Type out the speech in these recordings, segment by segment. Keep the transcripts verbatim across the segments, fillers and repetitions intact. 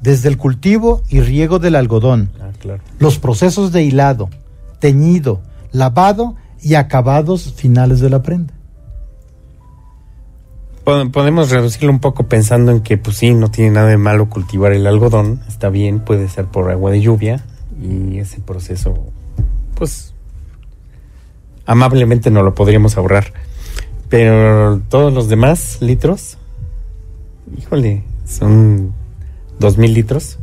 desde el cultivo y riego del algodón, ah, claro. los procesos de hilado, teñido, lavado y acabados finales de la prenda. Podemos reducirlo un poco pensando en que pues sí, no tiene nada de malo cultivar el algodón, está bien, puede ser por agua de lluvia y ese proceso pues amablemente no lo podríamos ahorrar, pero todos los demás litros, híjole, son dos mil litros,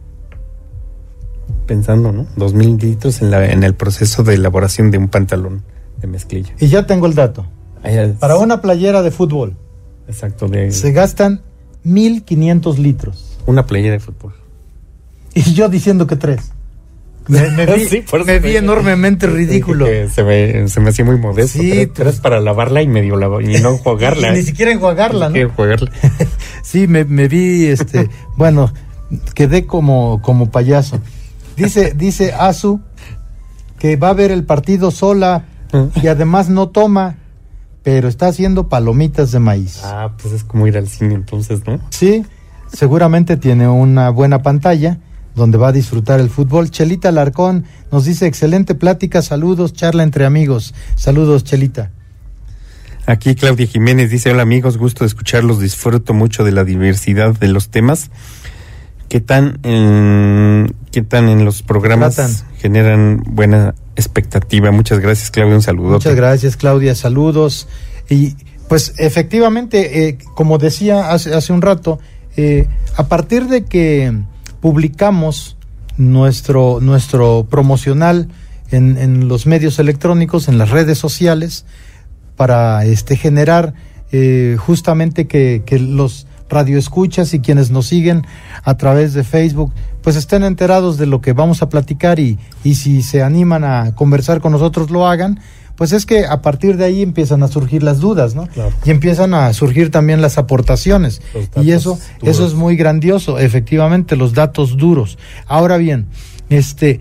pensando, ¿no? Dos mil litros en, la, en el proceso de elaboración de un pantalón de mezclilla. Y ya tengo el dato. Es, para una playera de fútbol, exacto, de, se gastan mil quinientos litros. Una playera de fútbol. Y yo diciendo que tres. Me, me vi, sí, me vi enormemente ridículo. Que se, me, se me hacía muy modesto. Sí, tres, tres para lavarla y medio lavar, y no enjuagarla. Y, y ni siquiera enjuagarla, ¿no? enjuagarla. Sí, me, me vi, este, bueno, quedé como, como payaso. Dice, dice Azu que va a ver el partido sola y además no toma, pero está haciendo palomitas de maíz. Ah, pues es como ir al cine entonces, ¿no? Sí, seguramente tiene una buena pantalla donde va a disfrutar el fútbol. Chelita Alarcón nos dice, excelente plática, saludos, charla entre amigos. Saludos, Chelita. Aquí Claudia Jiménez dice, hola amigos, gusto de escucharlos, disfruto mucho de la diversidad de los temas. ¿Qué tan en, qué tan en los programas Tratan. generan buena expectativa? Muchas gracias, Claudia, un saludo. Muchas gracias, Claudia, saludos. Y pues efectivamente, eh, como decía hace, hace un rato, eh, a partir de que publicamos nuestro, nuestro promocional en, en los medios electrónicos, en las redes sociales, para este generar eh, justamente que, que los radioescuchas y quienes nos siguen a través de Facebook pues estén enterados de lo que vamos a platicar y, y si se animan a conversar con nosotros lo hagan, pues es que a partir de ahí empiezan a surgir las dudas, ¿no? Claro. Y empiezan a surgir también las aportaciones. Y eso, duros. eso es muy grandioso, efectivamente, los datos duros. Ahora bien, este,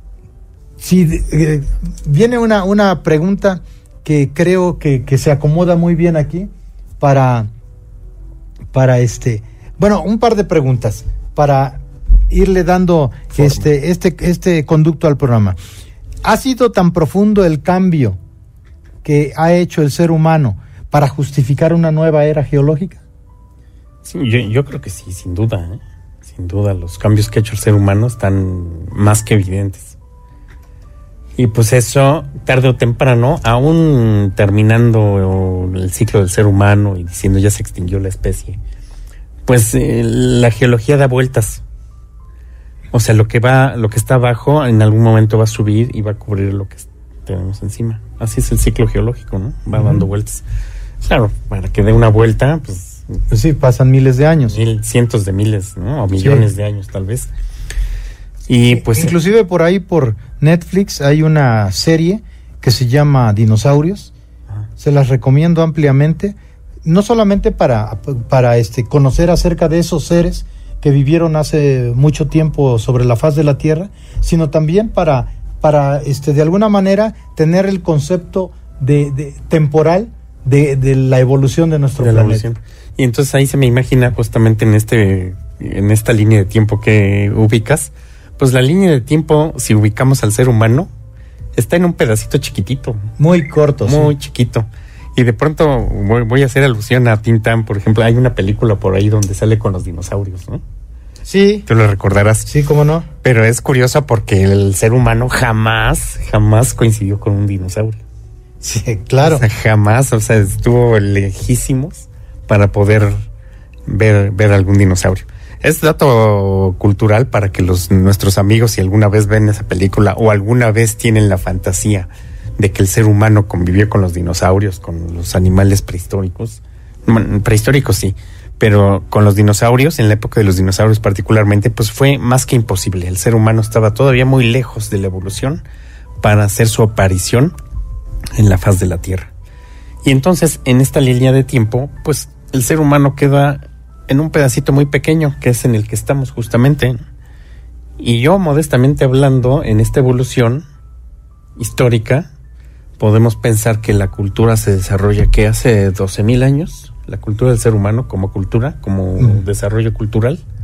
si eh, viene una, una pregunta que creo que, que se acomoda muy bien aquí para, para este, bueno, un par de preguntas para irle dando Forma. este, este, este conducto al programa. ¿Ha sido tan profundo el cambio que ha hecho el ser humano para justificar una nueva era geológica? Sí, yo, yo creo que sí, sin duda, ¿eh? Sin duda, los cambios que ha hecho el ser humano están más que evidentes. Y pues eso, tarde o temprano, aún terminando el ciclo del ser humano y diciendo ya se extinguió la especie, pues eh, la geología da vueltas. O sea, lo que va, lo que está abajo en algún momento va a subir y va a cubrir lo que tenemos encima. Así es el ciclo geológico, ¿no? Va uh-huh. dando vueltas. Claro, para que dé una vuelta, pues... pues sí, pasan miles de años. Mil, cientos de miles, ¿no? O millones sí. de años, tal vez. Y pues... Inclusive por ahí, por Netflix, hay una serie que se llama Dinosaurios. Uh-huh. Se las recomiendo ampliamente. No solamente para, para este, conocer acerca de esos seres que vivieron hace mucho tiempo sobre la faz de la Tierra, sino también para, para este, de alguna manera, tener el concepto de, de temporal de, de la evolución de nuestro de planeta. Evolución. Y entonces ahí se me imagina justamente en este, en esta línea de tiempo que ubicas, pues la línea de tiempo, si ubicamos al ser humano, está en un pedacito chiquitito. Muy corto. Muy sí. chiquito. Y de pronto voy, voy a hacer alusión a Tintán, por ejemplo, hay una película por ahí donde sale con los dinosaurios, ¿no? Sí. Tú lo recordarás. Sí, cómo no. Pero es curioso porque el ser humano jamás, jamás coincidió con un dinosaurio. Sí, claro. O sea, jamás, o sea, estuvo lejísimos para poder ver, ver algún dinosaurio. Es dato cultural para que los nuestros amigos, si alguna vez ven esa película o alguna vez tienen la fantasía de que el ser humano convivió con los dinosaurios, con los animales prehistóricos, prehistóricos sí, pero con los dinosaurios, en la época de los dinosaurios particularmente, pues fue más que imposible. El ser humano estaba todavía muy lejos de la evolución para hacer su aparición en la faz de la Tierra. Y entonces, en esta línea de tiempo, pues el ser humano queda en un pedacito muy pequeño, que es en el que estamos justamente. Y yo, modestamente hablando, en esta evolución histórica, podemos pensar que la cultura se desarrolla, que hace doce mil años, la cultura del ser humano como cultura, como mm. desarrollo cultural,